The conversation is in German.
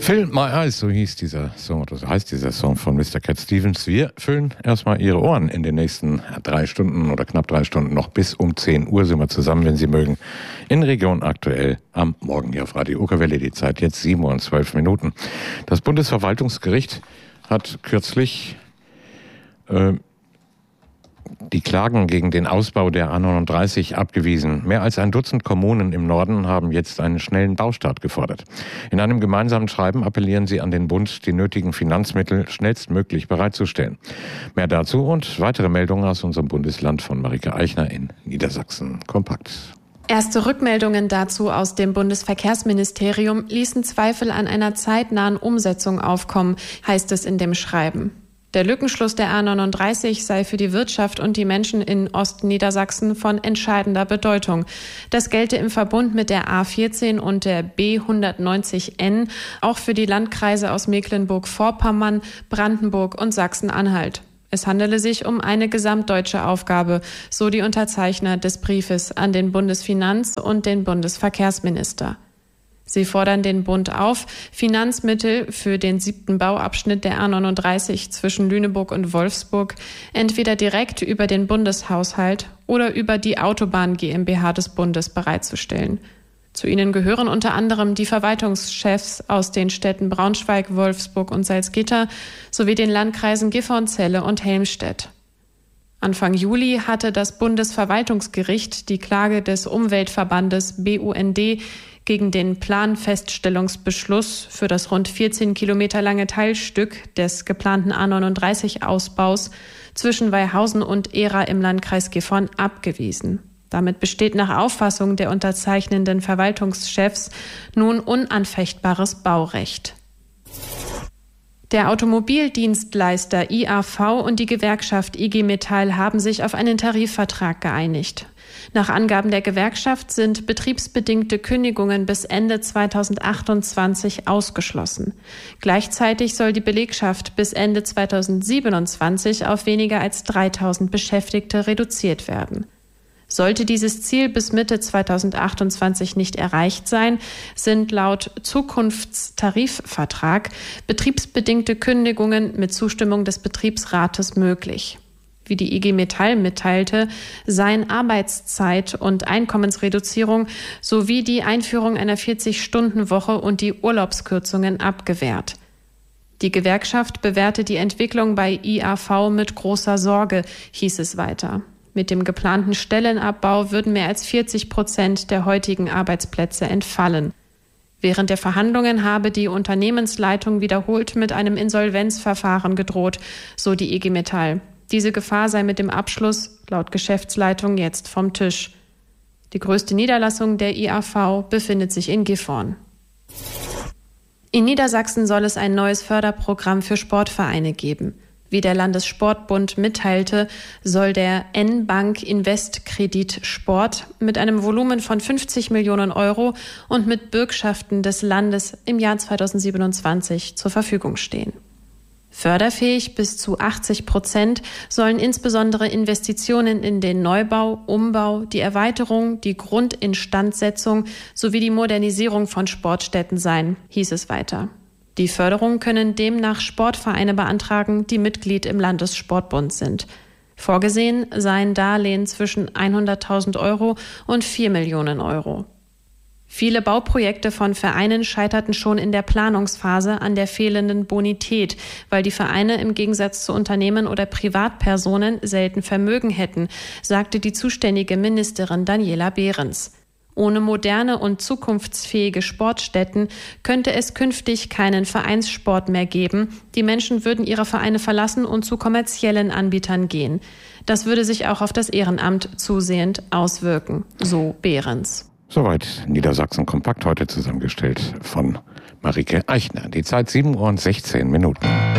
Fill My Eyes, so hieß dieser Song, oder so heißt dieser Song von Mr. Cat Stevens. Wir füllen erstmal Ihre Ohren in den nächsten 3 Stunden oder knapp 3 Stunden. Noch bis um 10 Uhr sind wir zusammen, wenn Sie mögen. In Region aktuell am Morgen hier auf Radio Uckerwelle. Die Zeit jetzt 7:12. Das Bundesverwaltungsgericht hat kürzlich die Klagen gegen den Ausbau der A39 abgewiesen. Mehr als ein Dutzend Kommunen im Norden haben jetzt einen schnellen Baustart gefordert. In einem gemeinsamen Schreiben appellieren sie an den Bund, die nötigen Finanzmittel schnellstmöglich bereitzustellen. Mehr dazu und weitere Meldungen aus unserem Bundesland von Marike Eichner in Niedersachsen kompakt. Erste Rückmeldungen dazu aus dem Bundesverkehrsministerium ließen Zweifel an einer zeitnahen Umsetzung aufkommen, heißt es in dem Schreiben. Der Lückenschluss der A39 sei für die Wirtschaft und die Menschen in Ostniedersachsen von entscheidender Bedeutung. Das gelte im Verbund mit der A14 und der B190N auch für die Landkreise aus Mecklenburg-Vorpommern, Brandenburg und Sachsen-Anhalt. Es handele sich um eine gesamtdeutsche Aufgabe, so die Unterzeichner des Briefes an den Bundesfinanz- und den Bundesverkehrsminister. Sie fordern den Bund auf, Finanzmittel für den 7. Bauabschnitt der A39 zwischen Lüneburg und Wolfsburg entweder direkt über den Bundeshaushalt oder über die Autobahn GmbH des Bundes bereitzustellen. Zu ihnen gehören unter anderem die Verwaltungschefs aus den Städten Braunschweig, Wolfsburg und Salzgitter sowie den Landkreisen Gifhorn-Celle und Helmstedt. Anfang Juli hatte das Bundesverwaltungsgericht die Klage des Umweltverbandes BUND gegen den Planfeststellungsbeschluss für das rund 14 Kilometer lange Teilstück des geplanten A39-Ausbaus zwischen Weihausen und Ehra im Landkreis Gifhorn abgewiesen. Damit besteht nach Auffassung der unterzeichnenden Verwaltungschefs nun unanfechtbares Baurecht. Der Automobildienstleister IAV und die Gewerkschaft IG Metall haben sich auf einen Tarifvertrag geeinigt. Nach Angaben der Gewerkschaft sind betriebsbedingte Kündigungen bis Ende 2028 ausgeschlossen. Gleichzeitig soll die Belegschaft bis Ende 2027 auf weniger als 3.000 Beschäftigte reduziert werden. Sollte dieses Ziel bis Mitte 2028 nicht erreicht sein, sind laut Zukunftstarifvertrag betriebsbedingte Kündigungen mit Zustimmung des Betriebsrates möglich. Wie die IG Metall mitteilte, seien Arbeitszeit- und Einkommensreduzierung sowie die Einführung einer 40-Stunden-Woche und die Urlaubskürzungen abgewehrt. Die Gewerkschaft bewerte die Entwicklung bei IAV mit großer Sorge, hieß es weiter. Mit dem geplanten Stellenabbau würden mehr als 40% der heutigen Arbeitsplätze entfallen. Während der Verhandlungen habe die Unternehmensleitung wiederholt mit einem Insolvenzverfahren gedroht, so die IG Metall. Diese Gefahr sei mit dem Abschluss laut Geschäftsleitung jetzt vom Tisch. Die größte Niederlassung der IAV befindet sich in Gifhorn. In Niedersachsen soll es ein neues Förderprogramm für Sportvereine geben. Wie der Landessportbund mitteilte, soll der N-Bank Invest Kredit Sport mit einem Volumen von 50 Millionen Euro und mit Bürgschaften des Landes im Jahr 2027 zur Verfügung stehen. Förderfähig bis zu 80% sollen insbesondere Investitionen in den Neubau, Umbau, die Erweiterung, die Grundinstandsetzung sowie die Modernisierung von Sportstätten sein, hieß es weiter. Die Förderung können demnach Sportvereine beantragen, die Mitglied im Landessportbund sind. Vorgesehen seien Darlehen zwischen 100.000 Euro und 4 Millionen Euro. Viele Bauprojekte von Vereinen scheiterten schon in der Planungsphase an der fehlenden Bonität, weil die Vereine im Gegensatz zu Unternehmen oder Privatpersonen selten Vermögen hätten, sagte die zuständige Ministerin Daniela Behrens. Ohne moderne und zukunftsfähige Sportstätten könnte es künftig keinen Vereinssport mehr geben. Die Menschen würden ihre Vereine verlassen und zu kommerziellen Anbietern gehen. Das würde sich auch auf das Ehrenamt zusehend auswirken, so Behrens. Soweit Niedersachsen kompakt, heute zusammengestellt von Marike Eichner. Die Zeit 7:16.